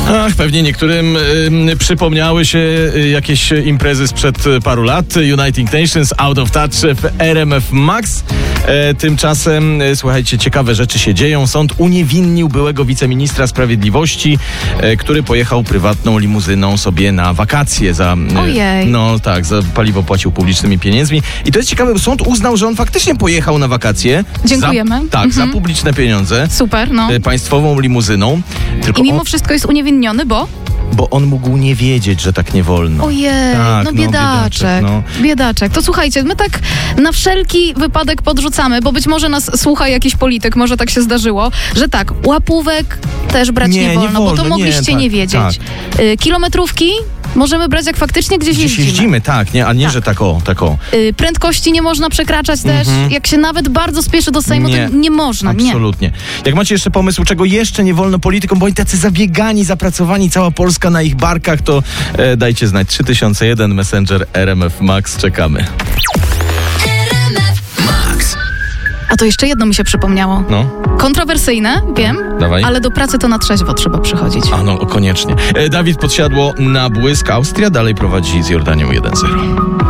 Ach, pewnie niektórym przypomniały się jakieś imprezy sprzed paru lat. United Nations, Out of Touch w RMF Max. Tymczasem, słuchajcie, ciekawe rzeczy się dzieją. Sąd uniewinnił byłego wiceministra sprawiedliwości, który pojechał prywatną limuzyną sobie na wakacje. Ojej. No tak, za paliwo płacił publicznymi pieniędzmi. I to jest ciekawe, bo sąd uznał, że on faktycznie pojechał na wakacje. Dziękujemy. Za publiczne pieniądze. Super, no. Państwową limuzyną. Tylko I mimo wszystko jest uniewinniony, bo on mógł nie wiedzieć, że tak nie wolno. ojej, Tak, no biedaczek. Biedaczek. To słuchajcie, my tak na wszelki wypadek podrzucamy, bo być może nas słucha jakiś polityk, może tak się zdarzyło, że tak, łapówek też brać nie wolno, bo to mogliście nie wiedzieć. Tak. Kilometrówki możemy brać, jak faktycznie gdzieś jeździmy. Tak, nie? A nie, że tak o. Prędkości nie można przekraczać też. Jak się nawet bardzo spieszy do Sejmu, to nie można. Absolutnie. Nie. Jak macie jeszcze pomysł, czego jeszcze nie wolno politykom, bo oni tacy zabiegani, zapracowani, cała Polska na ich barkach, to dajcie znać. 3001 Messenger RMF Max. Czekamy. A to jeszcze jedno mi się przypomniało. No. Kontrowersyjne, wiem, Dawaj. ale do pracy to na trzeźwo trzeba przychodzić. A no, koniecznie. Dawid Podsiadło na błysk. Austria dalej prowadzi z Jordanią 1-0.